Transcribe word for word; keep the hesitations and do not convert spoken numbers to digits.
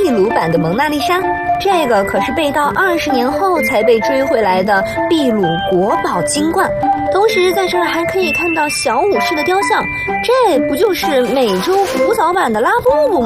秘鲁版的蒙娜丽莎，这个可是被盗二十年后才被追回来的秘鲁国宝金冠。同时在这儿还可以看到小武士的雕像，这不就是美洲古早版的拉布布吗？